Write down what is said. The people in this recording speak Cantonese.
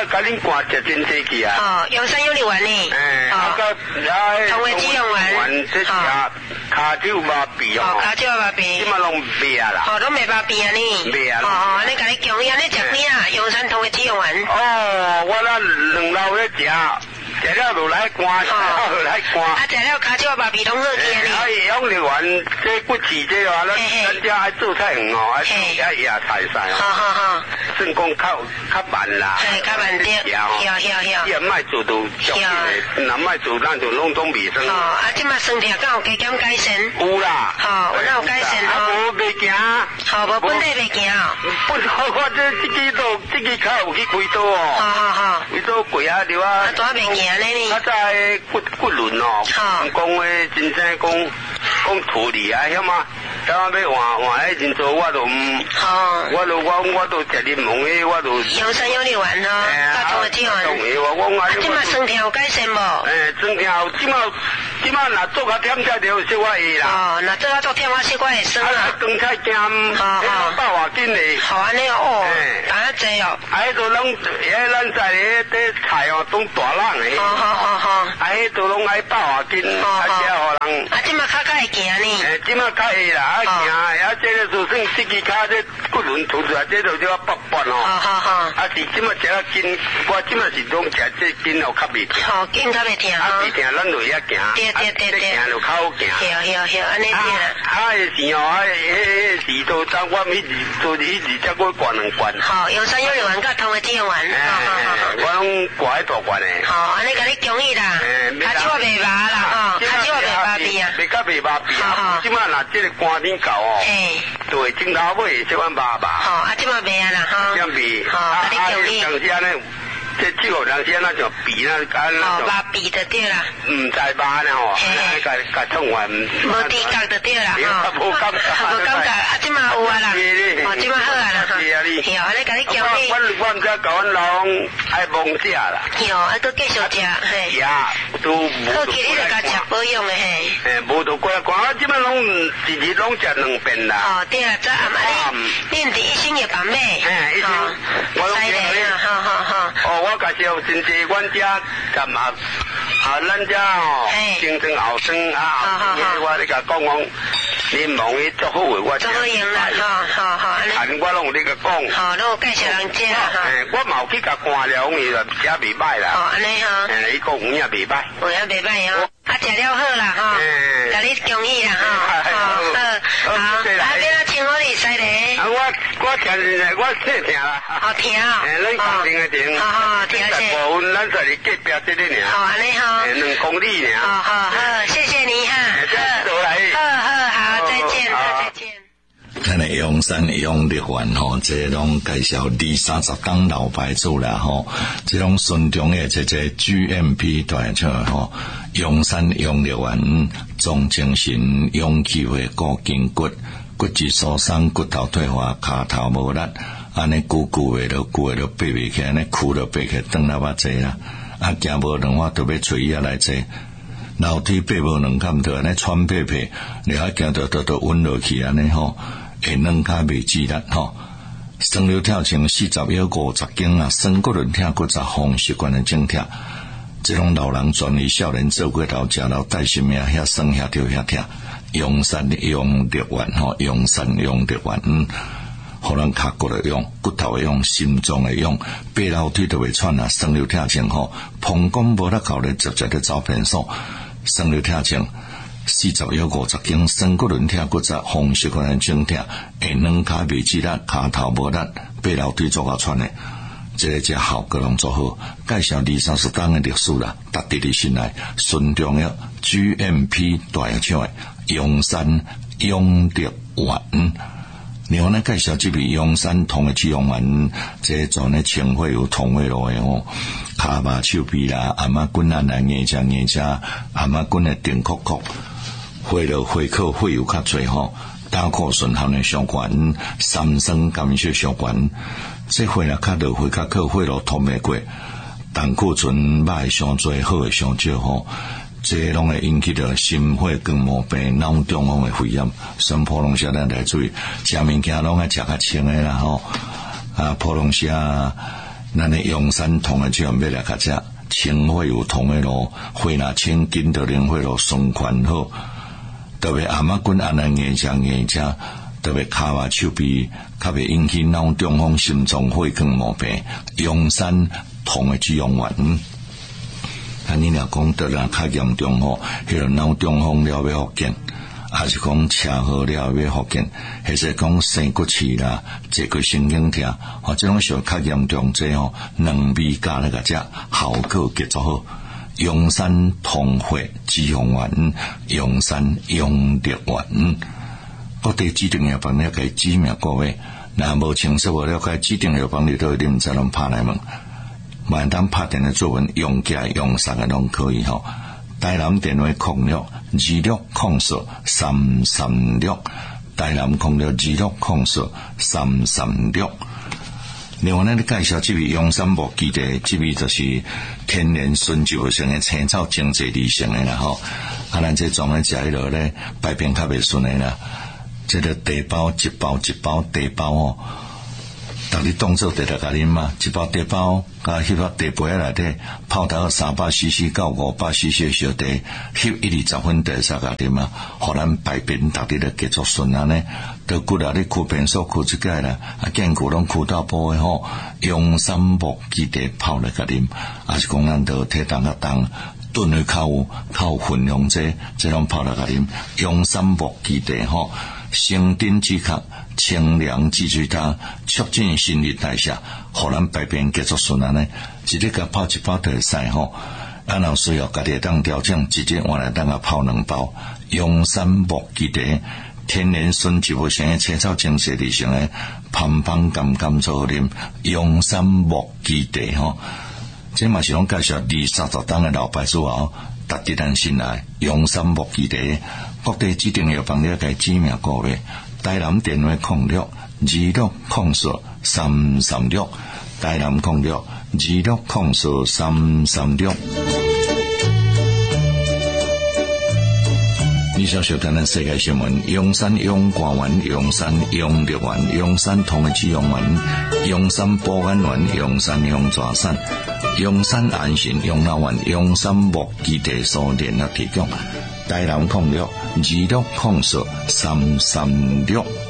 甲恁看食真济去啊。 哦，阳山有你玩呢。同为基隆玩。 这食骹酒麻痹哦。 骹酒麻痹。 即马拢袂啊啦。 拢袂麻痹啊呢。 袂啊。 哦，你甲你讲，你食边啊？阳山同为基隆玩。 哦，我那2楼咧食。食了就来看，食了就来看。 啊，食了骹酒麻痹拢好去啊！ 啊，养力丸这骨刺这话，咱家爱做菜园哦，爱野菜晒哦。好。算讲较慢啦。 较慢点。 你也莫做都足的，若莫做咱就拢总袂生。 啊，即马身体敢有加减改善？ 有啦。 有哪有改善哦？ 无袂行。 无本地袂行哦。 我这支脚有去开刀哦。开刀跪啊了啊。 大袂行。 较早骨轮哦，讲话真正讲处理啊，晓嘛？当要换迄阵做，我都食柠檬的，我都。 阳山有你玩哦，甲同个去玩。即马身体有改善无？ 身体有，即马若做较忝才着小可会啦。 若做较做忝，我小可会酸啊。 光菜咸，100外斤的。 好安尼哦，打济哦。 迄都拢，咱在迄菜哦，拢大浪的。好。迄都拢爱100外斤，食互人。 即马较会行呢？ 即马较会啦，行，这个就算这支脚这骨轮凸出来，这就叫拔拔哦。好。是即马食筋，我即马是拢食这筋哦，较袂疼。 筋较袂疼。 袂疼，咱就遐行。对。行就较好行。 安尼对啦。 迄时哦，迄时都当我迄时才过灌2罐。 好，阳山有你玩，甲同个基隆玩。 我拢挂喺大罐的。 好，安尼甲你讲伊啦。骹手袂麻啦，骹手袂麻痹啊。 袂甲袂麻痹啊。即马若这个寒天到哦，就会镜头尾小可麻。 好，即马袂啊啦，哈。 这味。 好，甲你讲伊。 当时安尼。这酒后当时那像鼻那麻痹就对啦。 唔知麻呢吼，甲创完。 无知觉就对啦， 哈。无感觉。 即马有啊啦。即马好啊啦。 是啊你。 安尼甲你讲你。 我唔知甲阮老公爱忘食啦。 搁继续食，嘿。 食都无。 好去，你著甲食保养的嘿。 无都过来看，我即马拢一日拢食2遍啦。 对啊，早暗你毋是1星期饭咩？ 1星。我拢食。好。 我介绍真济，阮遮干嘛？咱遮吼，清蒸后生啊，我你甲讲柠檬伊足好诶，我足好用啦，好， 我拢有你甲讲， 好，拢有介绍人食哈。 我嘛有去甲看了，讲伊食袂歹啦。安尼哈。 伊讲有影袂歹。 有影袂歹哦。食了好啦哈。甲你恭喜啦哈。好，边请好你犀利。 我听我细听啦。 好听啊。 恁讲听个听。 好，听谢。 无阮咱在你隔壁这里尔。 好，安尼哈。 2公里尔。 好，谢谢你哈。好，再见。 咱的阳山阳力丸吼，这拢介绍20-30档老牌子啦吼，这种顺中的这 GMP 大厂吼，阳山阳力丸总精神永久的固筋骨，骨质疏松，骨头退化，骹头无力，安尼久的都爬袂起，安尼屈都爬起，转那么济啦，行无两我都要找伊来坐。楼梯爬无两坎头，安尼喘屁屁，然后行到稳落去安尼吼。会软脚袂止力吼，酸溜跳前40秒50斤啊，酸骨轮疼骨折风习惯的症痛，这种老人转移少年做过头食老带性命遐酸遐跳遐疼，阳山阳力丸吼，阳山阳力丸，互人脚骨的用，骨头的用，心脏的用，爬楼梯都会喘啊，酸溜跳前吼，膀胱无力考虑直接的走偏数，酸溜跳前。40秒50斤，酸骨轮疼骨折，风湿关节症痛，会软脚袂止力，骹头无力，爬楼梯做甲喘的，这个效果拢做好。介绍20-30档的历史啦，值得你信赖。顺中的 GMP 大药厂的阳山阳力丸。另外呢，介绍这味阳山同的脂肪丸，这种呢清血有通血路的哦，骹麻手臂啦，阿妈滚啊来硬只，阿妈滚的顶壳壳。血了血口血有较侪吼，胆固醇含量上悬，三酸甘血上悬，这血若较落血较口血路通袂过，胆固醇歹上侪，好诶上少吼，这拢会引起着心血管毛病、脑中风诶肺炎，全部拢是咱来注意，食物件拢爱食较清诶啦吼，普通些咱的阳山同的酒要来甲只清火有同的咯，火若清紧就灵火咯爽快好，特别阿妈滚安尼硬食，特别骹肉手臂，较袂引起脑中风、心脏血管毛病。阳山同的止用丸，你若讲得若较严重吼，迄个脑中风了要复健。还是讲车祸了要复健，还是讲生骨刺啦、坐骨神经痛，这种小较严重者吼，两味加那个只效果结束好。阳山同火止风丸，阳山阳力丸，各地指定药房了解指明各位，若无清楚无了解指定药房里头你们才能拍来问，万当拍电的作文用假用啥个拢可以吼。台南电话0626040336，台南06260336。另外呢，介绍这位阳山木基地，这位就是天然纯植性的青草经济理性的啦吼。咱这种的食迄落咧，排便较袂顺的啦。这个茶包一包一包茶包哦。当你当做茶来甲啉嘛，一包茶包甲迄个茶杯内底泡到300cc 到500cc 小茶，翕120分茶才甲啉嘛，互咱排便逐日咧继续顺安尼，到骨啊你驱便所驱一解啦，健骨拢驱到补的吼，阳山木基地泡来甲啉，也是讲咱到体重较重，炖的较有分量这种泡来甲啉，阳山木基地吼。生丁止咳、清凉止水汤，促进新陈代谢，互咱排便结束顺安尼，一日甲泡一包就会使吼。咱若需要家己当调整，直接换来当个泡2包。阳山木基地天然纯植物性的青草精细理性的，香香甘甘做好啉。阳山木基地吼，这嘛是拢介绍20-30档的老牌子哦，值得咱信赖。阳山木基地。各地指定药房了解指明各位，台南电话0626040336，台南0626040336。以上收听的世界新闻：阳山阳光丸、阳山阳力丸、阳山同的止用丸、阳山保安丸、阳山阳抓散、阳山安心养老丸、阳山木基地所联合提供。台南0626040336。